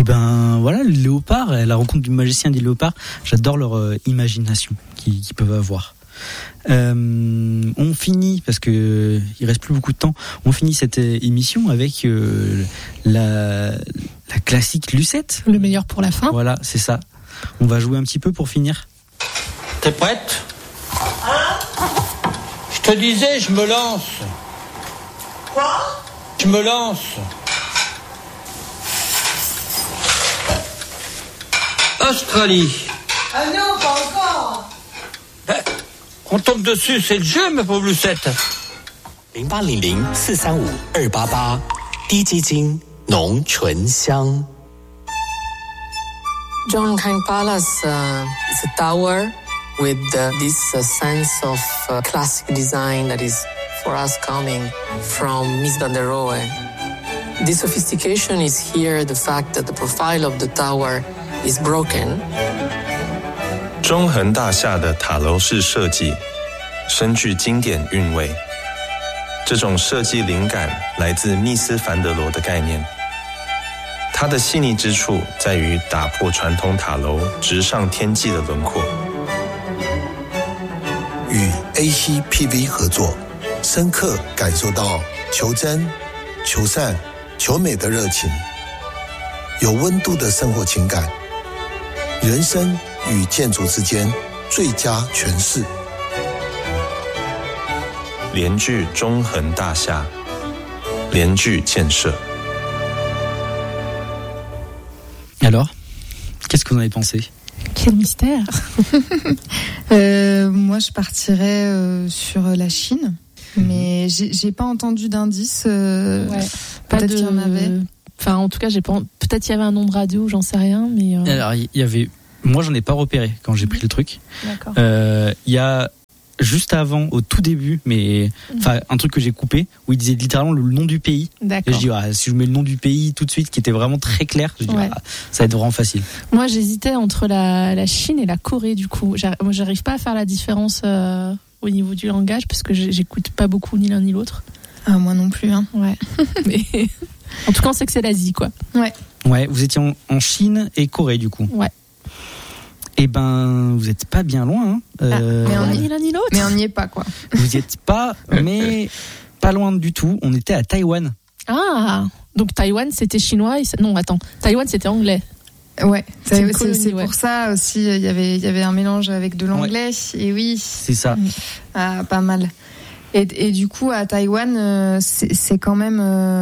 Et ben voilà, le léopard, la rencontre du magicien et du léopard, j'adore leur imagination qu'ils peuvent avoir. On finit, parce que il reste plus beaucoup de temps, on finit cette émission avec la classique Lucette. Le meilleur pour la fin. Voilà, c'est ça. On va jouer un petit peu pour finir. T'es prête ? Je te disais, je me lance. Quoi ? Je me lance. Australie. Ah non, pas encore. On tombe dessus, c'est le jeu, ma pauvre Lucette. 0800-435-288低基金浓醇香。 Zhongkang Palace is a tower with this sense of classic design that is for us coming from Mies van der Rohe. The sophistication is here the fact that the profile of the tower is broken. 中横大厦的塔楼式设计深具经典韵味，这种设计灵感来自密斯凡德罗的概念。它的细腻之处在于打破传统塔楼直上天际的轮廓。 与 ACPV 合作，深刻感受到求真、求善、求美的热情，有温度的生活情感，人生与建筑之间最佳诠释。 联聚中横大厦，联聚建设。 Alors, qu'est-ce que vous en avez pensé? Quel mystère. Moi, je partirais sur la Chine, mais j'ai pas entendu d'indice. Peut-être qu'il y en avait. Enfin, en tout cas, peut-être qu'il y avait un nom de radio, j'en sais rien, mais. Alors, il y avait. Moi, j'en ai pas repéré quand j'ai pris le truc. D'accord. Il y a juste avant, au tout début, mais enfin un truc que j'ai coupé où il disait littéralement le nom du pays. D'accord. Et je dis si je mets le nom du pays tout de suite, qui était vraiment très clair, je dis ça va être vraiment facile. Moi, j'hésitais entre la Chine et la Corée, du coup. Moi, j'arrive pas à faire la différence au niveau du langage parce que j'écoute pas beaucoup ni l'un ni l'autre. Ah, moi non plus. Hein. Ouais. Mais en tout cas, on sait que c'est l'Asie, quoi. Ouais. Ouais. Vous étiez en Chine et Corée, du coup. Ouais. Eh ben, vous êtes pas bien loin. Mais ni l'un ni l'autre. Mais on n'y est pas, quoi. Vous y êtes pas, mais pas loin du tout. On était à Taïwan. Ah, donc Taïwan c'était chinois. Non, attends, Taïwan c'était anglais. Ouais, c'est ouais. pour ça aussi. Il y avait un mélange avec de l'anglais. Ouais. Et oui. C'est ça. Ah, pas mal. Et du coup, à Taïwan, c'est quand même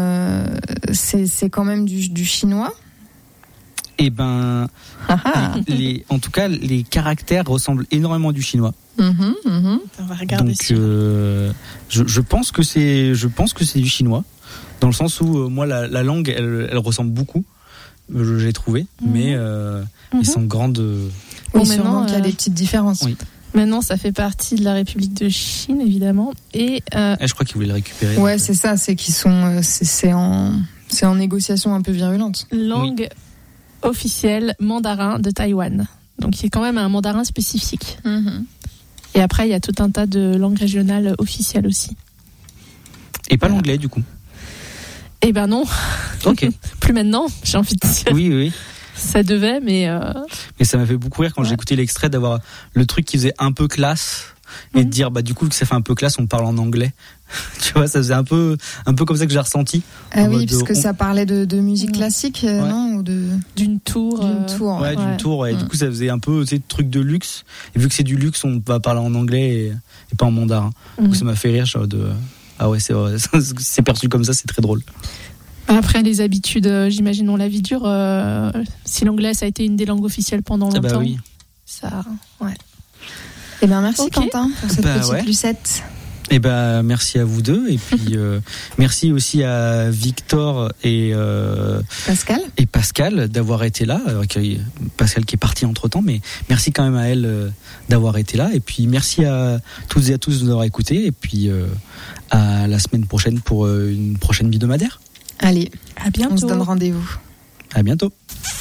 du chinois. Eh ben, en tout cas, les caractères ressemblent énormément du chinois. On va regarder. Donc, je pense que c'est du chinois, dans le sens où moi la langue, elle ressemble beaucoup. J'ai trouvé, mais ils sont grandes. Oui, sûrement qu'il y a des petites différences. Oui. Maintenant, ça fait partie de la République de Chine, évidemment, et. Je crois qu'ils voulaient le récupérer. Ouais, c'est ça. C'est qu'ils sont. C'est en négociation un peu virulente. Langue. Oui. Officiel mandarin de Taïwan. Donc il y a quand même un mandarin spécifique. Et après il y a tout un tas de langues régionales officielles aussi. Et pas l'anglais du coup? Eh ben non. Ok. Plus maintenant, j'ai envie de dire. Oui. Ça devait, mais. Mais ça m'a fait beaucoup rire quand j'ai écouté l'extrait d'avoir le truc qui faisait un peu classe et de dire du coup que ça fait un peu classe, on parle en anglais. Tu vois, ça faisait un peu comme ça que j'ai ressenti. Ah oui, parce que ça parlait de musique classique, non, ou d'une tour. D'une tour. Ouais, d'une tour. Ouais. Du coup, ça faisait un peu, truc de luxe. Et vu que c'est du luxe, on va parler en anglais et pas en mandarin. Donc ça m'a fait rire. Ah ouais, c'est vrai. C'est perçu comme ça, c'est très drôle. Après, les habitudes, j'imagine, on la vie dure. Si l'anglais, ça a été une des langues officielles pendant longtemps. Bah oui. Ça, ouais. Eh bien, merci Quentin pour cette petite Lucette. Eh ben, merci à vous deux. Et puis, merci aussi à Victor et Pascal d'avoir été là. Pascal qui est parti entre-temps, mais merci quand même à elle d'avoir été là. Et puis, merci à toutes et à tous de nous avoir écoutés. Et puis, à la semaine prochaine pour une prochaine hebdomadaire. Allez, à bientôt. On se donne rendez-vous. À bientôt.